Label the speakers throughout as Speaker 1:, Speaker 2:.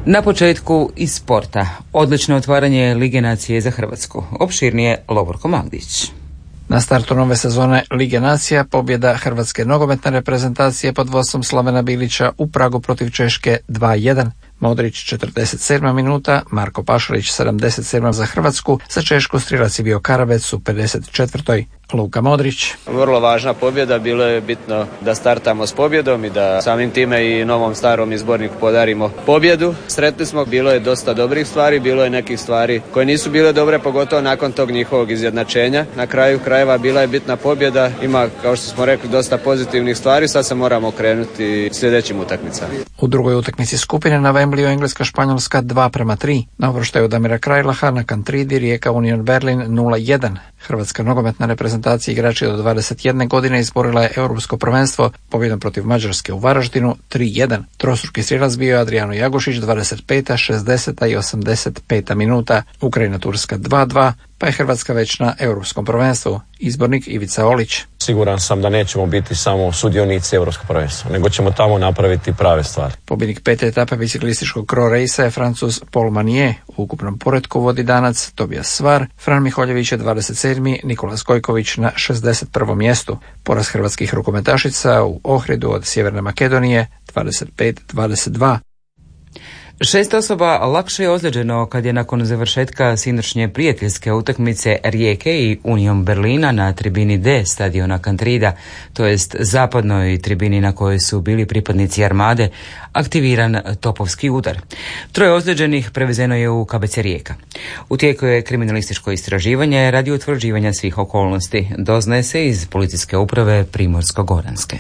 Speaker 1: Na početku iz sporta. Odlično otvaranje Lige nacije za Hrvatsku. Opširnije Lovorko Magdić.
Speaker 2: Na startu nove sezone Lige nacija pobjeda hrvatske nogometne reprezentacije pod vodstvom Slavena Bilića u Pragu protiv Češke 2:1. Modrić 47. minuta, Marko Pašalić 77. za Hrvatsku, za Češku strilac je bio Karabec u 54. Luka Modrić.
Speaker 3: Vrlo važna pobjeda, bilo je bitno da startamo s pobjedom i da samim time i novom starom izborniku podarimo pobjedu. Sretni smo, bilo je dosta dobrih stvari, bilo je nekih stvari koje nisu bile dobre, pogotovo nakon tog njihovog izjednačenja. Na kraju krajeva bila je bitna pobjeda, ima, kao što smo rekli, dosta pozitivnih stvari, sad se moramo okrenuti sljedećim utakmicama.
Speaker 2: U drugoj utakmici skupine na Wembleyu Engleska-Španjolska 2:3. Na uvrštaju Damira Krajlaha na Kantridi Rijeka Union Berlin 0:1. Hrvatska nogometna reprezentacija igrači do 21 godine izborila je europsko prvenstvo pobjedom protiv Mađarske u Varaždinu 3:1. Trostruki strijelac bio je Adriano Jagušić 25., 60. i 85. minuta. Ukrajina-Turska 2:2, pa je Hrvatska već na europskom prvenstvu. Izbornik Ivica Olić.
Speaker 4: Siguran sam da nećemo biti samo sudionici europskog prvenstva, nego ćemo tamo napraviti prave stvari.
Speaker 2: Pobjednik 5. etape biciklističkog Cro Racea je Francuz Paul Manier. U ukupnom poretku vodi Danac Tobias Svar, Fran Miholjević je 27., Nikola Skojković na 61. mjestu. Poraz hrvatskih rukometašica u Ohridu od Sjeverne Makedonije 25-22.
Speaker 1: 6 osoba lakše je ozlijeđeno kad je nakon završetka sinoćnje prijateljske utakmice Rijeke i Union Berlina na tribini D stadiona Kantrida, to jest zapadnoj tribini na kojoj su bili pripadnici Armade, aktiviran topovski udar. 3 ozlijeđenih prevezeno je u KBC Rijeka. U tijeku je kriminalističko istraživanje radi utvrđivanja svih okolnosti. Doznaje se iz policijske uprave Primorsko-goranske.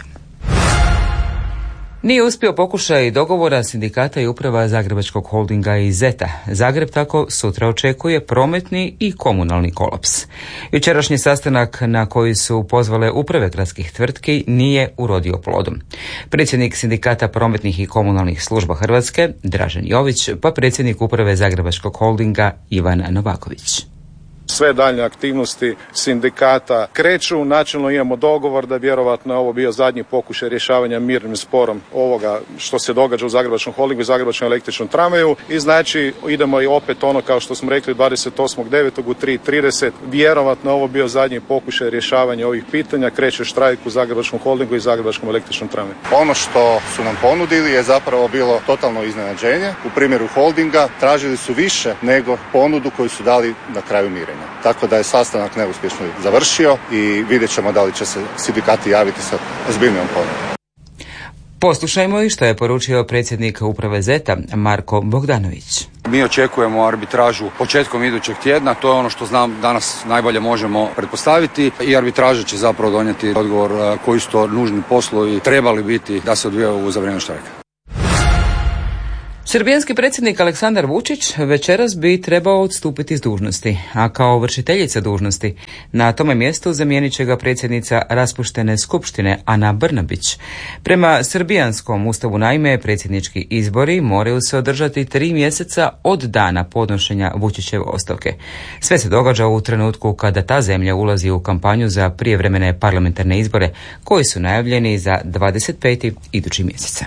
Speaker 1: Nije uspio pokušaj dogovora sindikata i uprava Zagrebačkog holdinga i Zeta. Zagreb tako sutra očekuje prometni i komunalni kolaps. Jučerašnji sastanak na koji su pozvale uprave gradskih tvrtki nije urodio plodom. Predsjednik sindikata prometnih i komunalnih služba Hrvatske, Dražen Jović, pa predsjednik uprave Zagrebačkog holdinga, Ivan Novaković.
Speaker 5: Sve daljnje aktivnosti sindikata kreću, načelno imamo dogovor da vjerovatno je ovo bio zadnji pokušaj rješavanja mirnim sporom ovoga što se događa u Zagrebačkom holdingu i Zagrebačkom električnom tramvaju i znači idemo i opet ono kao što smo rekli 28.9. u 3:30, vjerovatno je ovo bio zadnji pokušaj rješavanja ovih pitanja, kreće štrajk u Zagrebačkom holdingu i Zagrebačkom električnom tramvaju.
Speaker 6: Ono što su nam ponudili je zapravo bilo totalno iznenađenje. U primjeru holdinga tražili su više nego ponudu koju su dali na kraju mirenja. Tako da je sastanak neuspješno završio i vidjet ćemo da li će se sindikati javiti sa ozbiljnijom ponudom.
Speaker 1: Poslušajmo i što je poručio predsjednik uprave Zeta, Marko Bogdanović.
Speaker 7: Mi očekujemo arbitražu početkom idućeg tjedna, to je ono što znam danas najbolje možemo pretpostaviti i arbitraža će zapravo donijeti odgovor koji su to nužni poslovi trebali biti da se odvijaju za vrijeme štrajka.
Speaker 1: Srbijanski predsjednik Aleksandar Vučić večeras bi trebao odstupiti s dužnosti, a kao vršiteljica dužnosti na tome mjestu zamijenit će ga predsjednica raspuštene skupštine Ana Brnabić. Prema srbijanskom ustavu naime predsjednički izbori moraju se održati 3 mjeseca od dana podnošenja Vučićeve ostavke. Sve se događa u trenutku kada ta zemlja ulazi u kampanju za prijevremene parlamentarne izbore koji su najavljeni za 25. idući mjeseca.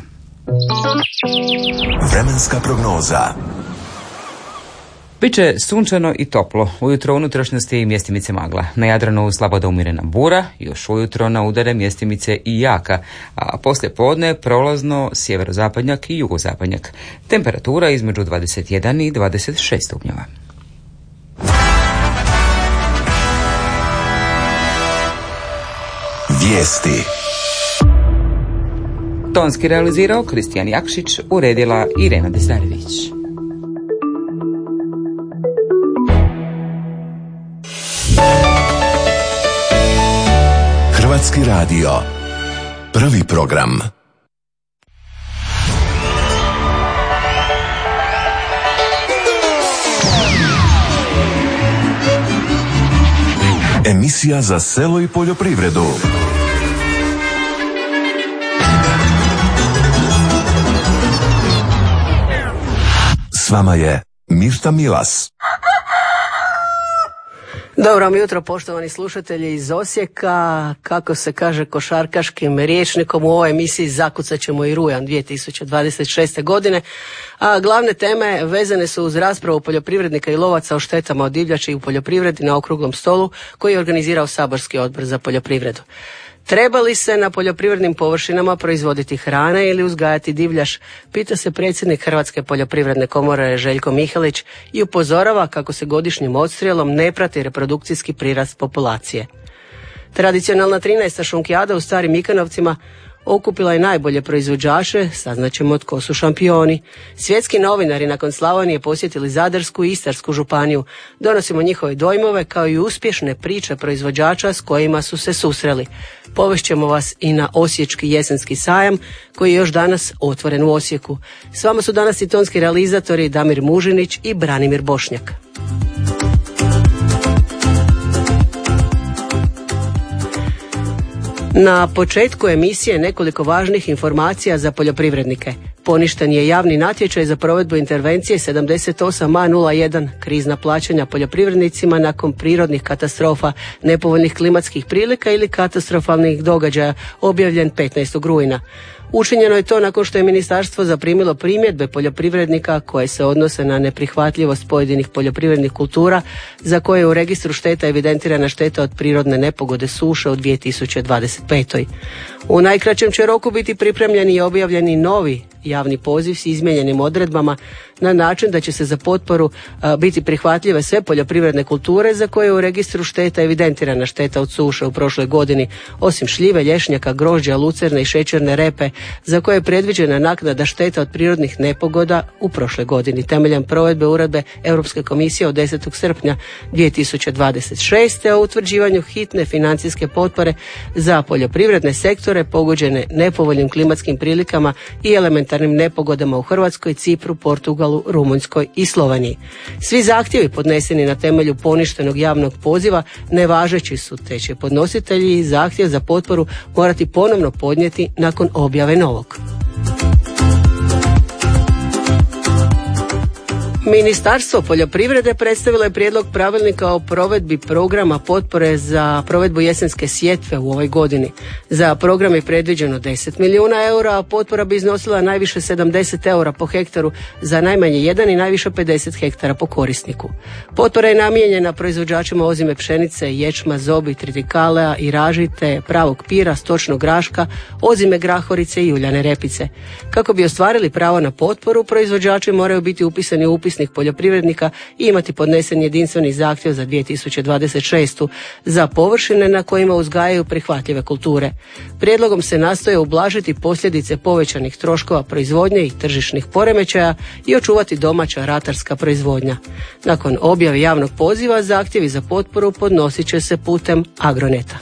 Speaker 8: Vremenska prognoza.
Speaker 1: Biće sunčano i toplo. Ujutro unutrašnjosti mjestimice magla. Na Jadranu slabo do umjerena bura, još ujutro na udare mjestimice i jaka, a poslije podne prolazno sjeverozapadnjak i jugozapadnjak. Temperatura između 21 i 26 stupnjeva.
Speaker 8: Vijesti.
Speaker 1: Tonski realizirao Kristijan Jakšić, uredila Irena Desarević.
Speaker 8: Hrvatski radio. Prvi program. Emisija za selo i poljoprivredu. S vama je Mirta Milas.
Speaker 9: Dobro vam jutro, poštovani slušatelji iz Osijeka. Kako se kaže košarkaškim rječnikom, u ovoj emisiji zakucat ćemo i rujan 2026. godine. A glavne teme vezane su uz raspravu poljoprivrednika i lovaca o štetama od divljači u poljoprivredi na okruglom stolu koji je organizirao Saborski odbor za poljoprivredu. Treba li se na poljoprivrednim površinama proizvoditi hrana ili uzgajati divljaš, pita se predsjednik Hrvatske poljoprivredne komore Željko Mihalić i upozorava kako se godišnjim odstrijelom ne prati reprodukcijski prirast populacije. Tradicionalna 13. šunkijada u Starim Mikanovcima okupila je najbolje proizvođače, saznaćemo tko su šampioni. Svjetski novinari nakon Slavonije posjetili Zadarsku i Istarsku županiju. Donosimo njihove dojmove kao i uspješne priče proizvođača s kojima su se susreli. Povešćemo vas i na Osječki jesenski sajam koji je još danas otvoren u Osijeku. S vama su danas i tonski realizatori Damir Mužinić i Branimir Bošnjak. Na početku emisije nekoliko važnih informacija za poljoprivrednike. Poništen je javni natječaj za provedbu intervencije 78A01 krizna plaćanja poljoprivrednicima nakon prirodnih katastrofa, nepovoljnih klimatskih prilika ili katastrofalnih događaja, objavljen 15. rujna. Učinjeno je to nakon što je ministarstvo zaprimilo primjedbe poljoprivrednika koje se odnose na neprihvatljivost pojedinih poljoprivrednih kultura za koje je u registru šteta evidentirana šteta od prirodne nepogode suše u 2025. U najkraćem će roku biti pripremljeni i objavljeni novi javni poziv s izmijenjenim odredbama na način da će se za potporu biti prihvatljive sve poljoprivredne kulture za koje je u registru šteta evidentirana šteta od suše u prošloj godini, osim šljive, lješnjaka, grožđa, lucerne i šećerne repe za koje je predviđena naknada šteta od prirodnih nepogoda u prošloj godini temeljem provedbe uredbe Europske komisije od 10. srpnja 2026. o utvrđivanju hitne financijske potpore za poljoprivredne sektore pogođene nepovoljnim klimatskim prilikama i elementarnim nepogodama u Hrvatskoj, Cipru, Portugalu, Rumunjskoj i Sloveniji. Svi zahtjevi podneseni na temelju poništenog javnog poziva nevažeći su, te će podnositelji zahtjev za potporu morati ponovno podnijeti nakon objave novog. Ministarstvo poljoprivrede predstavilo je prijedlog pravilnika o provedbi programa potpore za provedbu jesenske sjetve u ovoj godini. Za program je predviđeno 10 milijuna eura, a potpora bi iznosila najviše 70 eura po hektaru za najmanje 1 i najviše 50 hektara po korisniku. Potpora je namijenjena proizvođačima ozime pšenice, ječma, zobi, tritikale i ražite, pravog pira, stočnog graška, ozime grahorice i uljane repice. Kako bi ostvarili pravo na potporu, proizvođači moraju biti upisani u upisnik poljoprivrednika i imati podnesen jedinstveni zahtjev za 2026. za površine na kojima uzgajaju prihvatljive kulture. Prijedlogom se nastoje ublažiti posljedice povećanih troškova proizvodnje i tržišnih poremećaja i očuvati domaća ratarska proizvodnja. Nakon objave javnog poziva, zahtjevi za potporu podnosit će se putem Agroneta.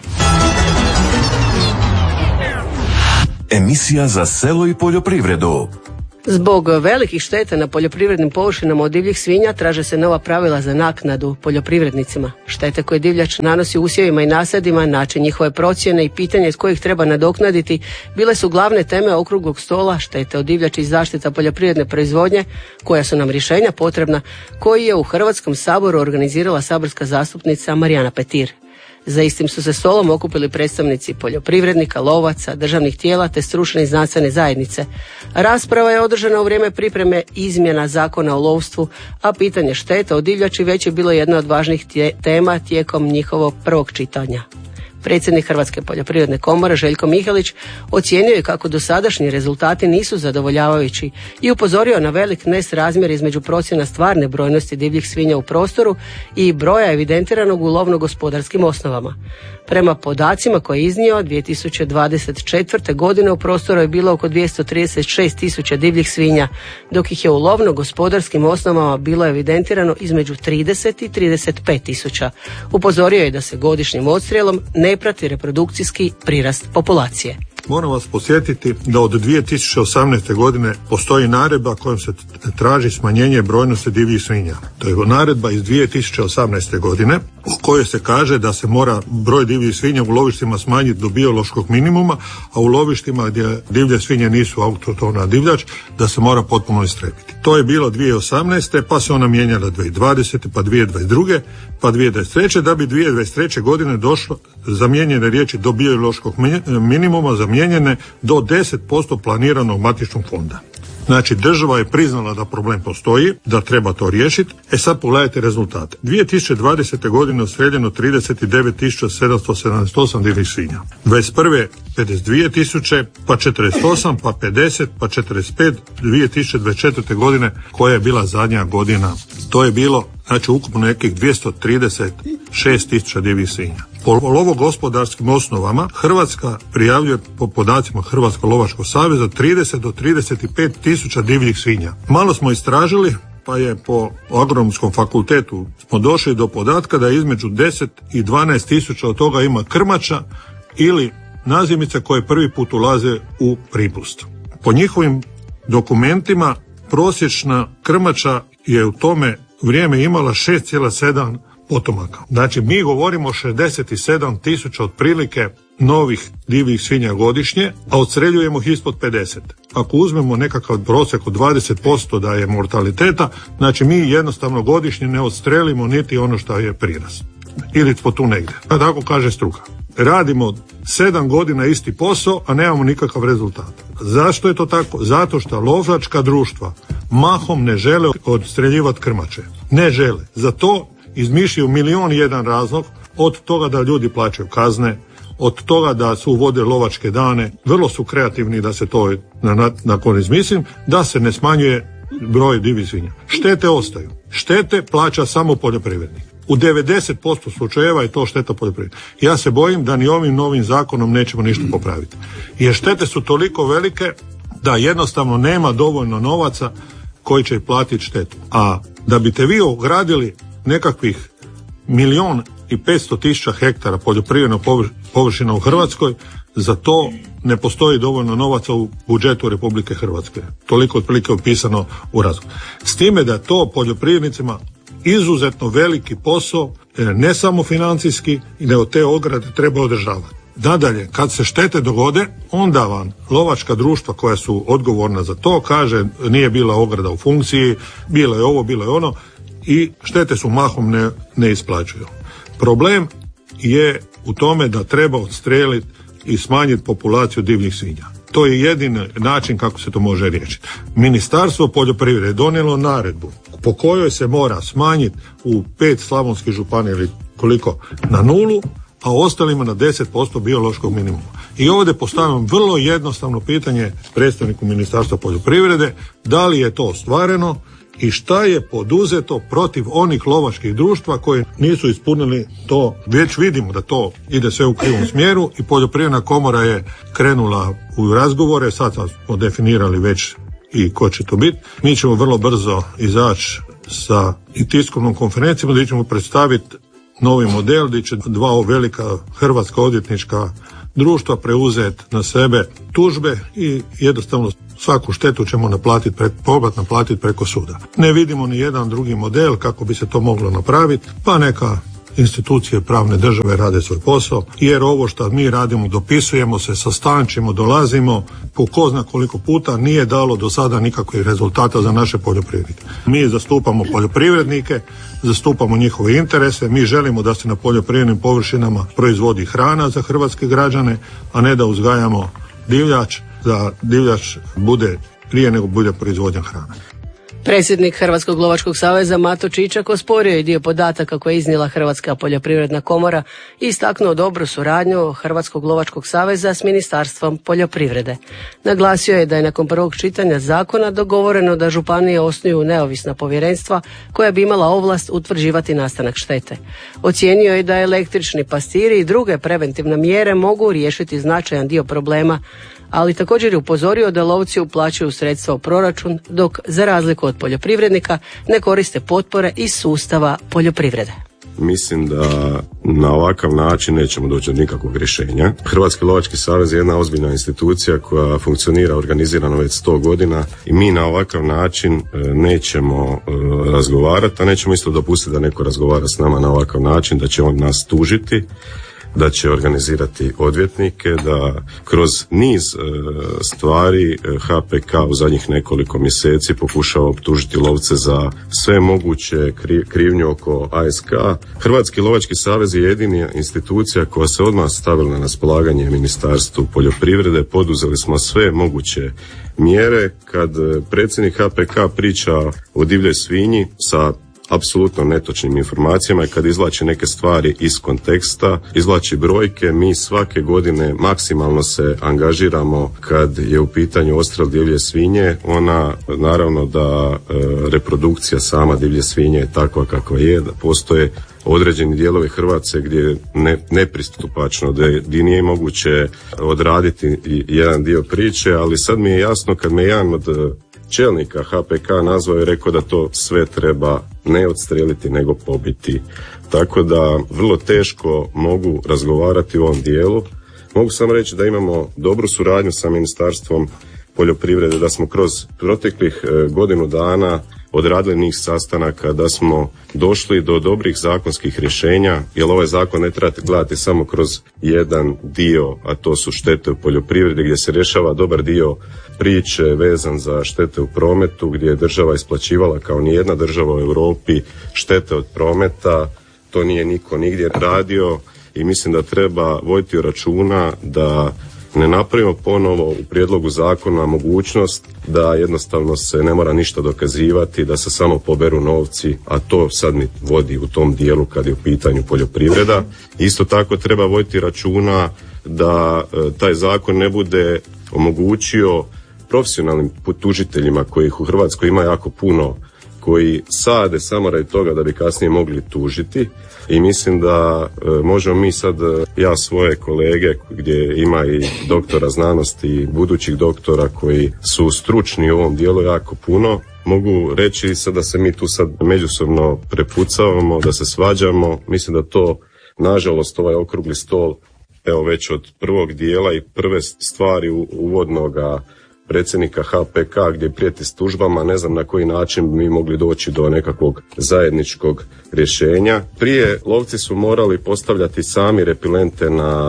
Speaker 8: Emisija za selo i poljoprivredu.
Speaker 9: Zbog velikih šteta na poljoprivrednim površinama od divljih svinja traže se nova pravila za naknadu poljoprivrednicima. Štete koje divljač nanosi usjevima i nasadima, način njihove procjene i pitanje s kojih treba nadoknaditi bile su glavne teme okruglog stola štete od divljači i zaštita poljoprivredne proizvodnje, koja su nam rješenja potrebna, koji je u Hrvatskom saboru organizirala saborska zastupnica Marijana Petir. Za istim su se stolom okupili predstavnici poljoprivrednika, lovaca, državnih tijela te stručne i znanstvene zajednice. Rasprava je održana u vrijeme pripreme izmjena zakona o lovstvu, a pitanje šteta od divljači već je bilo jedna od važnih tema tijekom njihovog prvog čitanja. Predsjednik Hrvatske poljoprivredne komore Željko Mihalić ocijenio je kako dosadašnji rezultati nisu zadovoljavajući i upozorio na velik nesrazmjer između procjena stvarne brojnosti divljih svinja u prostoru i broja evidentiranog u lovno-gospodarskim osnovama. Prema podacima koje je iznio, 2024. godine u prostoru je bilo oko 236 tisuća divljih svinja, dok ih je u lovno-gospodarskim osnovama bilo evidentirano između 30 i 35 tisuća. Upozorio je da se godišnjim odstrijelom ne prati reprodukcijski prirast populacije.
Speaker 10: Moram vas podsjetiti da od 2018. godine postoji naredba kojom se traži smanjenje brojnosti divljih svinja. To je naredba iz 2018. godine u kojoj se kaže da se mora broj divljih svinja u lovištima smanjiti do biološkog minimuma, a u lovištima gdje divlje svinje nisu autohtona divljač, da se mora potpuno istrijebiti. To je bilo 2018. pa se ona mijenjala 2020. pa 2022. pa 2023. da bi 2023. godine došlo zamijenjene riječi do biološkog minimuma zamijenjene do 10% planiranog matičnog fonda. Znači, država je priznala da problem postoji, da treba to riješiti. Sad pogledajte rezultate. 2020. godine ostreljeno 39.778 divljih svinja. 21. 52.000, pa 48, pa 50, pa 45, 2024. godine koja je bila zadnja godina. To je bilo, znači, ukupno nekih 236.000 divljih svinja. Po lovogospodarskim osnovama Hrvatska prijavljuje po podacima Hrvatskog lovačkog saveza 30 do 35 tisuća divljih svinja. Malo smo istražili, pa je po Agronomskom fakultetu smo došli do podatka da između 10 i 12 tisuća od toga ima krmača ili nazimice koje prvi put ulaze u pripust. Po njihovim dokumentima prosječna krmača je u tome vrijeme imala 6,7 potomaka. Znači, mi govorimo 67 tisuća otprilike novih divljih svinja godišnje, a odstreljujemo ih ispod 50. Ako uzmemo nekakav prosjek od 20% da je mortaliteta, znači mi jednostavno godišnje ne odstrelimo niti ono što je prirast. Ili smo tu negdje. A tako kaže struka. Radimo 7 godina isti posao, a nemamo nikakav rezultat. Zašto je to tako? Zato što lovačka društva mahom ne žele odstreljivati krmače. Ne žele. Za to izmišljaju 1.000.001 razlog, od toga da ljudi plaćaju kazne, od toga da su uvode lovačke dane, vrlo su kreativni da se to nakon izmislim, da se ne smanjuje broj divljih svinja. Štete ostaju. Štete plaća samo poljoprivrednik. U 90% slučajeva je to šteta poljoprivrednika. Ja se bojim da ni ovim novim zakonom nećemo ništa popraviti. Jer štete su toliko velike da jednostavno nema dovoljno novaca koji će platiti štetu. A da biste vi ogradili nekakvih 1.500.000 hektara poljoprivrednog površina u Hrvatskoj, za to ne postoji dovoljno novaca u budžetu Republike Hrvatske. Toliko otprilike opisano u razgovoru. S time da to poljoprivrednicima izuzetno veliki posao, ne samo financijski, nego te ograde treba održavati. Nadalje, kad se štete dogode, onda vam lovačka društva koja su odgovorna za to kaže nije bila ograda u funkciji, bilo je ovo, bilo je ono, i štete su mahom ne isplaćuju. Problem je u tome da treba odstrijeliti i smanjiti populaciju divljih svinja. To je jedini način kako se to može riješiti. Ministarstvo poljoprivrede je donijelo naredbu po kojoj se mora smanjiti u 5 slavonskih županija ili koliko na 0, a ostalima na 10% biološkog minimuma. I ovdje postavljam vrlo jednostavno pitanje predstavniku Ministarstva poljoprivrede, da li je to ostvareno i šta je poduzeto protiv onih lovačkih društva koji nisu ispunili to. Već vidimo da to ide sve u krivom smjeru i Poljoprivredna komora je krenula u razgovore, sad smo definirali već i ko će to biti. Mi ćemo vrlo brzo izaći sa i tiskovnom konferencijom gdje ćemo predstaviti novi model gdje će 2 velika hrvatska odvjetnička društva preuzeti na sebe tužbe i jednostavno svaku štetu ćemo naplatiti preko suda. Ne vidimo ni jedan drugi model kako bi se to moglo napraviti, pa neka institucije pravne države rade svoj posao, jer ovo što mi radimo, dopisujemo se, sastančimo, dolazimo po ko zna koliko puta, nije dalo do sada nikakvih rezultata za naše poljoprivrednike. Mi zastupamo poljoprivrednike, zastupamo njihove interese, mi želimo da se na poljoprivrednim površinama proizvodi hrana za hrvatske građane, a ne da uzgajamo divljač, da divljač bude prije nego bude proizvodnja hrane.
Speaker 9: Predsjednik Hrvatskog lovačkog saveza Mato Čičak osporio je dio podataka koje je iznijela Hrvatska poljoprivredna komora i istaknuo dobru suradnju Hrvatskog lovačkog saveza s Ministarstvom poljoprivrede. Naglasio je da je nakon prvog čitanja zakona dogovoreno da županije osnuju neovisna povjerenstva koja bi imala ovlast utvrđivati nastanak štete. Ocijenio je da električni pastiri i druge preventivne mjere mogu riješiti značajan dio problema, ali također je upozorio da lovci uplaćuju sredstva u proračun, dok za razliku od poljoprivrednika ne koriste potpore iz sustava poljoprivrede.
Speaker 11: mislim da na ovakav način nećemo doći do nikakvog rješenja. Hrvatski lovački savez je jedna ozbiljna institucija koja funkcionira organizirano već 100 godina i mi na ovakav način nećemo razgovarati, a nećemo isto dopustiti da neko razgovara s nama na ovakav način, da će on nas tužiti, da će organizirati odvjetnike, da kroz niz stvari HPK u zadnjih nekoliko mjeseci pokušava optužiti lovce za sve moguće krivnju oko ASK. Hrvatski lovački savez je jedina institucija koja se odmah stavila na raspolaganje Ministarstvu poljoprivrede. Poduzeli smo sve moguće mjere. Kad predsjednik HPK priča o divljoj svinji sa apsolutno netočnim informacijama i kad izvlači neke stvari iz konteksta, izvlači brojke, mi svake godine maksimalno se angažiramo kad je u pitanju odstrel divlje svinje. Ona, naravno da reprodukcija sama divlje svinje je takva kakva je, da postoje određeni dijelovi Hrvatske gdje je nepristupačno, gdje nije moguće odraditi jedan dio priče, ali sad mi je jasno kad me jedan od čelnika HPK nazvao i rekao da to sve treba ne odstreliti nego pobiti. Tako da vrlo teško mogu razgovarati u ovom dijelu. Mogu samo reći da imamo dobru suradnju sa Ministarstvom poljoprivrede, da smo kroz proteklih godinu dana odradili niz sastanaka, da smo došli do dobrih zakonskih rješenja, jer ovaj zakon ne treba gledati samo kroz jedan dio, a to su štete u poljoprivredi, gdje se rješava dobar dio priče vezan za štete u prometu, gdje je država isplaćivala kao nijedna država u Europi štete od prometa. To nije niko nigdje radio i mislim da treba voditi računa da ne napravimo ponovo u prijedlogu zakona mogućnost da jednostavno se ne mora ništa dokazivati, da se samo poberu novci, a to sad mi vodi u tom dijelu kad je u pitanju poljoprivreda. Isto tako treba voditi računa da taj zakon ne bude omogućio profesionalnim tužiteljima, kojih u Hrvatskoj ima jako puno, koji sade samo radi toga da bi kasnije mogli tužiti. I mislim da možemo mi sad, ja svoje kolege gdje ima i doktora znanosti i budućih doktora koji su stručni u ovom dijelu jako puno, mogu reći sad da se mi tu sad međusobno prepucavamo, da se svađamo. Mislim da to, nažalost, ovaj okrugli stol, evo već od prvog dijela i prve stvari uvodnoga predsjednika HPK gdje prijeti s tužbama, ne znam na koji način mi mogli doći do nekakvog zajedničkog rješenja. Prije lovci su morali postavljati sami repilente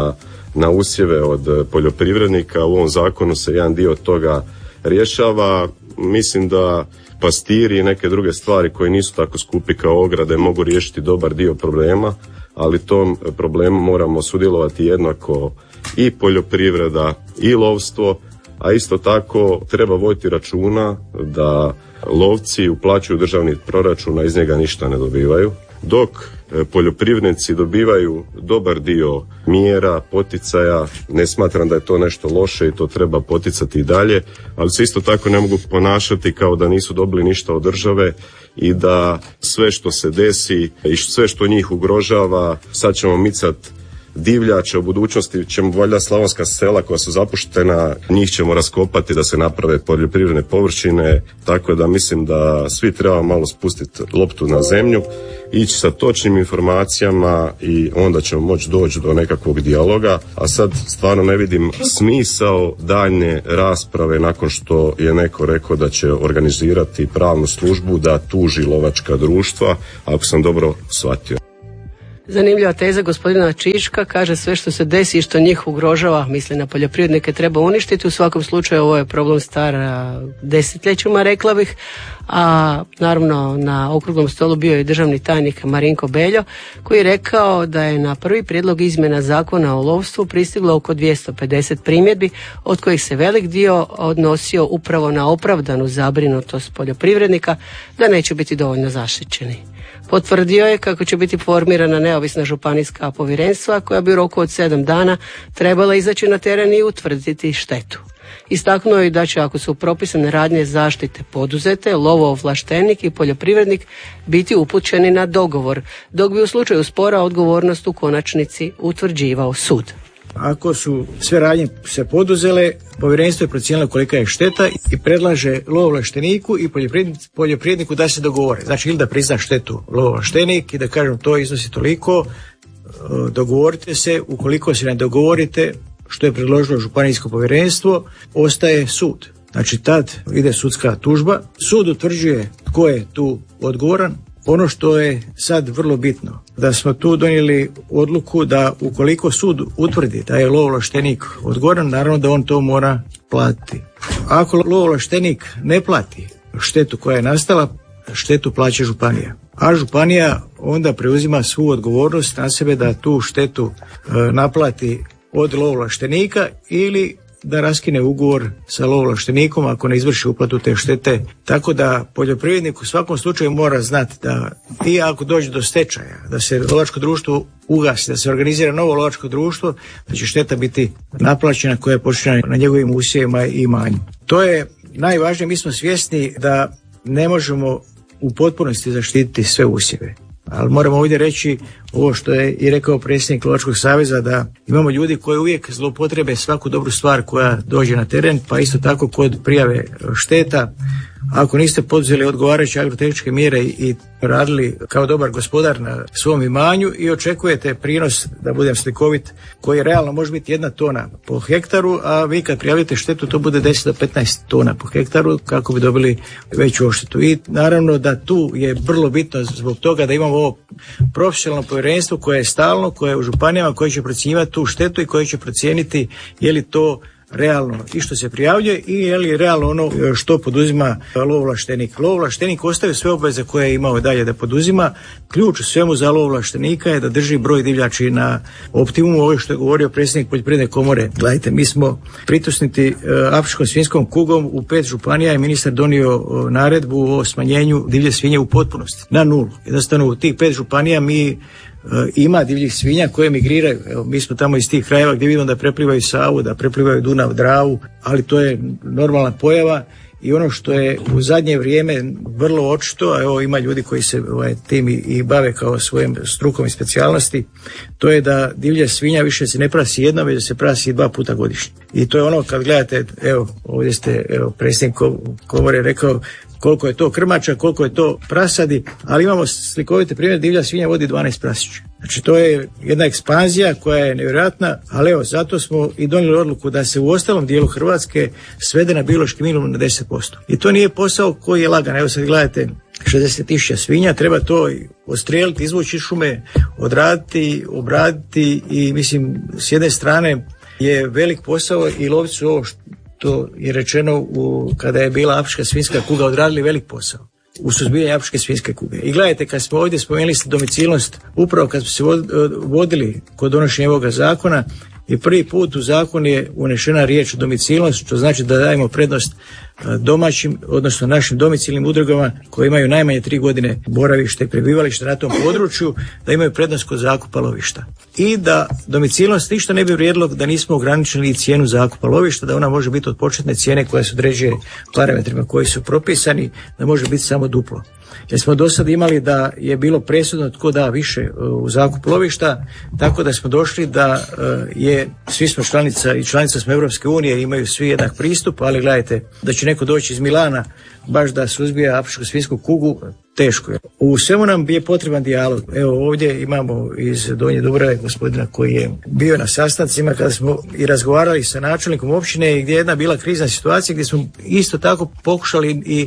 Speaker 11: na usjeve od poljoprivrednika, u ovom zakonu se jedan dio toga rješava. Mislim da pastiri i neke druge stvari koje nisu tako skupi kao ograde mogu riješiti dobar dio problema, ali tom problemu moramo sudjelovati jednako i poljoprivreda i lovstvo, a isto tako treba voditi računa da lovci uplaćuju državni proračun, a iz njega ništa ne dobivaju, dok poljoprivrednici dobivaju dobar dio mjera, poticaja. Ne smatram da je to nešto loše i to treba poticati i dalje, ali se isto tako ne mogu ponašati kao da nisu dobili ništa od države i da sve što se desi i sve što njih ugrožava, sad ćemo micati divljače, u budućnosti ćemo valjda slavonska sela koja su zapuštena, njih ćemo raskopati da se naprave poljoprivredne površine, tako da mislim da svi trebamo malo spustiti loptu na zemlju, ići sa točnim informacijama i onda ćemo moći doći do nekakvog dijaloga, a sad stvarno ne vidim smisao daljnje rasprave nakon što je neko rekao da će organizirati pravnu službu da tuži lovačka društva, ako sam dobro shvatio.
Speaker 9: Zanimljiva teza gospodina Čička, kaže sve što se desi i što njih ugrožava, misli na poljoprivrednike, treba uništiti. U svakom slučaju ovo je problem star desetljećima, rekla bih. A naravno na okruglom stolu bio je državni tajnik Marinko Beljo, koji je rekao da je na prvi prijedlog izmjena zakona o lovstvu pristiglo oko 250 primjedbi, od kojih se velik dio odnosio upravo na opravdanu zabrinutost poljoprivrednika da neće biti dovoljno zaštićeni. Potvrdio je kako će biti formirana neovisna županijska povjerenstva koja bi u roku od 7 dana trebala izaći na teren i utvrditi štetu. Istaknuo je da će, ako su propisane radnje zaštite poduzete, lovoovlaštenik i poljoprivrednik biti upućeni na dogovor, dok bi u slučaju spora odgovornost u konačnici utvrđivao sud.
Speaker 12: Ako su sve radnje se poduzele, povjerenstvo je procijenilo kolika je šteta i predlaže lovoovlašteniku i poljoprivredniku da se dogovore. Znači ili da prizna štetu lovoovlaštenik i da kažem to iznosi toliko, dogovorite se, ukoliko se ne dogovorite, što je predložilo županijsko povjerenstvo, ostaje sud. Znači tad ide sudska tužba, sud utvrđuje tko je tu odgovoran. Ono što je sad vrlo bitno, da smo tu donijeli odluku da ukoliko sud utvrdi da je lovoovlaštenik odgovoran, naravno da on to mora platiti. Ako lovoovlaštenik ne plati štetu koja je nastala, štetu plaća županija. A županija onda preuzima svu odgovornost na sebe da tu štetu naplati od lovoovlaštenika ili da raskine ugovor sa lovoovlaštenikom ako ne izvrši uplatu te štete. Tako da poljoprivrednik u svakom slučaju mora znati da i ako dođe do stečaja, da se lovačko društvo ugasi, da se organizira novo lovačko društvo, da će šteta biti naplaćena koja je počinjena na njegovim usjevima i imanju. To je najvažnije, mi smo svjesni da ne možemo u potpunosti zaštititi sve usjeve. Ali moramo ovdje reći ovo što je i rekao predsjednik Lovačkog saveza, da imamo ljudi koji uvijek zloupotrebe svaku dobru stvar koja dođe na teren, pa isto tako kod prijave šteta. Ako niste poduzeli odgovarajuće agrotehničke mjere i radili kao dobar gospodar na svom imanju i očekujete prinos, da budem slikovit, koji realno može biti 1 tona po hektaru, a vi kad prijavite štetu to bude 10 do 15 tona po hektaru kako bi dobili veću odštetu. I naravno da tu je vrlo bitno zbog toga da imamo ovo profesionalno povjerenstvo koje je stalno, koje je u županijama, koje će procjenjivati tu štetu i koje će procijeniti je li to realno i što se prijavljuje i je li realno ono što poduzima lovoovlaštenik. Lovoovlaštenik ostaje sve obveze koje je imao dalje da poduzima. Ključ u svemu za lovoovlaštenika je da drži broj divljači na optimumu. Ovo što je govorio predsjednik Poljoprivredne komore. Gledajte, mi smo pritisnuti afričkom svinjskom kugom u 5 županija i ministar donio naredbu o smanjenju divlje svinje u potpunosti na 0. Jednostavno u tih 5 županija mi ima divljih svinja koje migriraju. Evo, mi smo tamo iz tih krajeva gdje vidimo da preplivaju Savu, da preplivaju Dunav, Dravu, ali to je normalna pojava i ono što je u zadnje vrijeme vrlo očito, a evo ima ljudi koji se tim i bave kao svojim strukom i specijalnosti, to je da divlja svinja više se ne prasi jednom, već se prasi 2 puta godišnje. I to je ono kad gledate, evo ovdje ste, predsjednik komore rekao koliko je to krmača, koliko je to prasadi, ali imamo slikovite primjer, divlja svinja vodi 12 prasića. Znači to je jedna ekspanzija koja je nevjerojatna, ali evo zato smo i donijeli odluku da se u ostalom dijelu Hrvatske svede na biološki minimum na 10%. I to nije posao koji je lagan. Evo sad gledajte, 60.000 svinja, treba to odstrijeliti, izvući iz šume, odraditi, obraditi i mislim s jedne strane je velik posao i lovci su ovo što je rečeno kada je bila afrička svinjska kuga odradili velik posao u suzbijanju afričke svinjske kuge. I gledajte, kad smo ovdje spomenuli domicilnost, upravo kad smo se vodili kod donošenja ovoga zakona i prvi put u zakon je unešena riječ domicilnost, što znači da dajemo prednost domaćim, odnosno našim domicilnim udrugama koji imaju najmanje 3 godine boravište i prebivalište na tom području, da imaju prednost kod zakupa lovišta. I da domicilnost ništa ne bi vrijedilo da nismo ograničili cijenu zakupa lovišta, da ona može biti od početne cijene koja se određuje parametrima koji su propisani, da može biti samo duplo. Jer smo do sad imali da je bilo presudno tko da više u zakup lovišta, tako da smo došli da svi smo članica i članica smo Europske unije, imaju svi jednak pristup, ali gledajte, da će neko doći iz Milana baš da suzbija afričku svinjsku kugu, teško je. U svemu nam je potreban dijalog. Evo ovdje imamo iz Donje Dubrave gospodina koji je bio na sastancima kada smo i razgovarali sa načelnikom općine gdje je jedna bila krizna situacija gdje smo isto tako pokušali i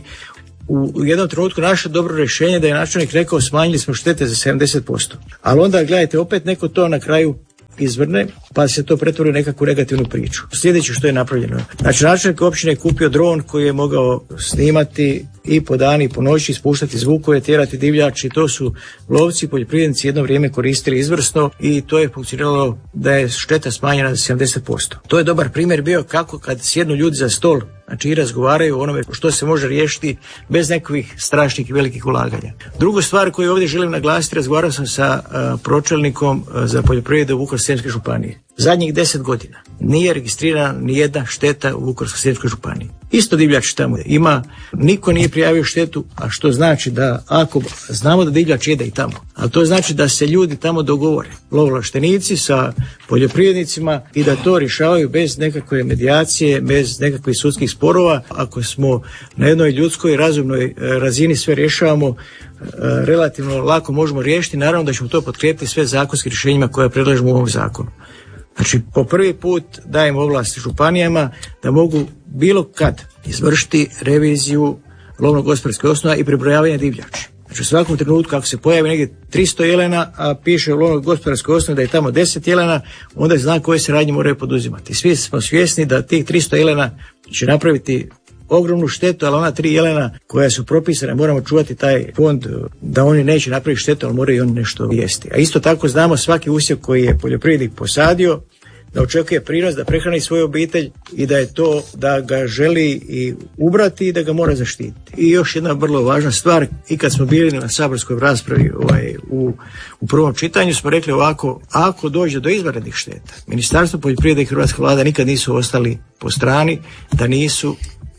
Speaker 12: u jednom trenutku naše dobro rješenje da je načelnik rekao smanjili smo štete za 70%. Ali onda gledajte, opet neko to na kraju izvrne, pa se to pretvori u nekakvu negativnu priču. Sljedeće što je napravljeno. Znači, načelnik općine je kupio dron koji je mogao snimati i po dani i po noći, ispuštati zvukove, tjerati divljači. To su lovci, poljoprivrednici jedno vrijeme koristili izvrsno i to je funkcioniralo da je šteta smanjena za 70%. To je dobar primjer bio kako kad sjednu ljudi za stol, znači i razgovaraju o onome što se može riješiti bez nekakvih strašnih i velikih ulaganja. Drugu stvar koju ovdje želim naglasiti, razgovarao sam sa pročelnikom za poljoprivredu Vukovarsko-srijemske županije. zadnjih 10 godina nije registrirana ni jedna šteta u Vukovarsko-srijemskoj županiji. Isto divljač tamo ima, niko nije prijavio štetu, a što znači da ako znamo da divljač jede i tamo, ali to znači da se ljudi tamo dogovore, lovoovlaštenici sa poljoprivrednicima i da to rješavaju bez nekakve medijacije, bez nekakvih sudskih sporova. Ako smo na jednoj ljudskoj razumnoj razini sve rješavamo, relativno lako možemo riješiti, naravno da ćemo to potkrijepiti sve zakonskim rješenjima koje predlažemo u ovom zakonu. Znači, po prvi put dajemo ovlasti županijama da mogu bilo kad izvršiti reviziju lovno-gospodarske osnova i prebrojavanje divljači. Znači, u svakom trenutku ako se pojavi negdje 300 jelena, a piše u lovno-gospodarskoj osnovi da je tamo 10 jelena, onda zna koje se radnje moraju poduzimati. Svi smo svjesni da tih 300 jelena će napraviti ogromnu štetu, ali ona 3 jelena koja su propisane, moramo čuvati taj fond da oni neće napraviti štetu, ali moraju i oni nešto jesti. A isto tako znamo svaki usjev koji je poljoprivrednik posadio, da očekuje prinos, da prehrani svoju obitelj i da je to da ga želi i ubrati i da ga mora zaštititi. I još jedna vrlo važna stvar, i kad smo bili na saborskoj raspravi u prvom čitanju smo rekli ovako, ako dođe do izvanrednih šteta, Ministarstvo poljoprivrede i Hrvatska vlada nikad nisu ostali po strani, da nisu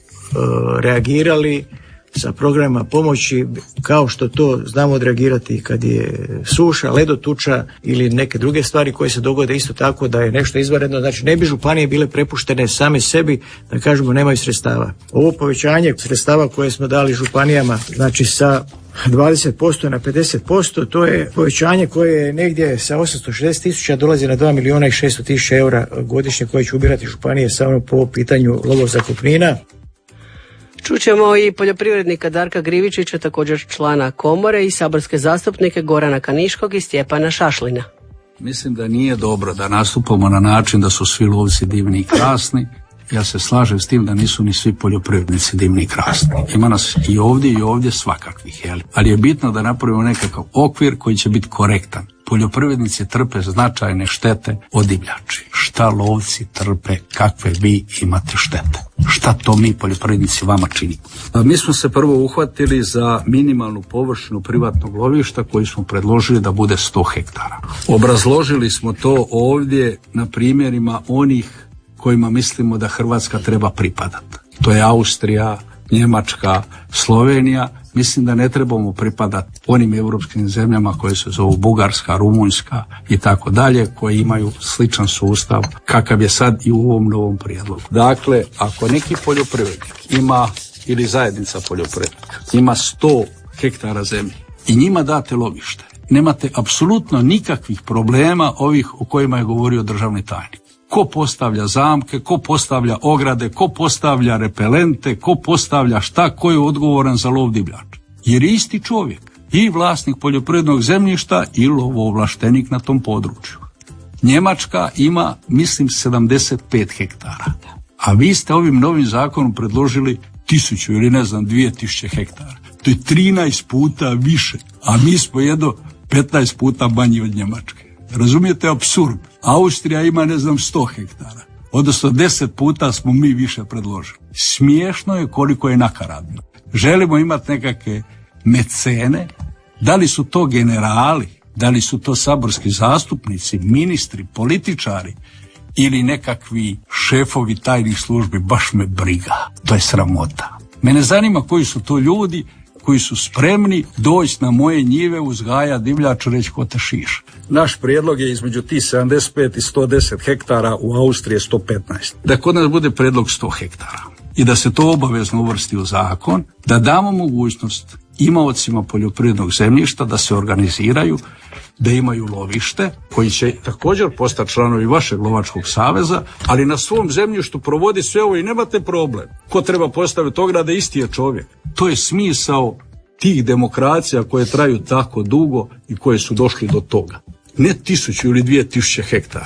Speaker 12: reagirali sa programima pomoći kao što to znamo odreagirati kad je suša, ledotuča ili neke druge stvari koje se dogode isto tako da je nešto izvanredno. Znači ne bi županije bile prepuštene same sebi da kažemo nemaju sredstava. Ovo povećanje sredstava koje smo dali županijama, znači sa 20% na 50%, to je povećanje koje je negdje sa 860.000 dolazi na 2.600.000 eura godišnje koje će ubirati županije samo po pitanju lovozakupnina.
Speaker 9: Čućemo i poljoprivrednika Darka Grivičića, također člana komore, i saborske zastupnike Gorana Kaniškog i Stjepana Šašlina.
Speaker 13: Mislim da nije dobro da nastupamo na način da su svi lovci divni i krasni. Ja se slažem s tim da nisu ni svi poljoprivrednici divni i krasni. Ima nas i ovdje svakakvih, jel? Ali je bitno da napravimo nekakav okvir koji će biti korektan. Poljoprivrednici trpe značajne štete od divljači. Šta lovci trpe, kakve vi imate štete? Šta to mi poljoprivrednici vama činimo? Mi smo se prvo uhvatili za minimalnu površinu privatnog lovišta koji smo predložili da bude 100 hektara. Obrazložili smo to ovdje na primjerima onih kojima mislimo da Hrvatska treba pripadati. To je Austrija, Njemačka, Slovenija. Mislim da ne trebamo pripadati onim europskim zemljama koje se zovu Bugarska, Rumunjska i tako dalje, koji imaju sličan sustav kakav je sad i u ovom novom prijedlogu. Dakle, ako neki poljoprivrednik ima, ili zajednica poljoprivrednika, ima 100 hektara zemlje i njima date lovište, nemate apsolutno nikakvih problema ovih o kojima je govorio državni tajnik. Ko postavlja zamke, ko postavlja ograde, ko postavlja repelente, ko postavlja šta, ko je odgovoran za lov divljača. Jer je isti čovjek, i vlasnik poljoprivrednog zemljišta i lovoovlaštenik na tom području. Njemačka ima, mislim, 75 hektara. A vi ste ovim novim zakonom predložili 1000 ili 2000 hektara. To je 13 puta više, a mi smo jedno 15 puta manji od Njemačke. Razumijete apsurd? Austrija ima 100 hektara, odnosno 10 puta smo mi više predložili. Smiješno je koliko je nakaradno. Želimo imati nekakve mecene, da li su to generali, da li su to saborski zastupnici, ministri, političari ili nekakvi šefovi tajnih službi, baš me briga. To je sramota. Mene zanima koji su to ljudi koji su spremni doći na moje njive, uzgaja divljač, reći ko te šiš. Naš prijedlog je između tih 75 i 110 hektara, u Austriji 115. Da kod nas bude prijedlog 100 hektara i da se to obavezno uvrsti u zakon, da damo mogućnost imaocima poljoprivrednog zemljišta da se organiziraju, da imaju lovište, koji će također postati članovi vašeg lovačkog saveza, ali na svom zemljištu provodi sve ovo i nemate problem. Ko treba postaviti ograde, isti je čovjek. To je smisao tih demokracija koje traju tako dugo i koje su došli do toga. Ne 1000 ili 2000 hektara,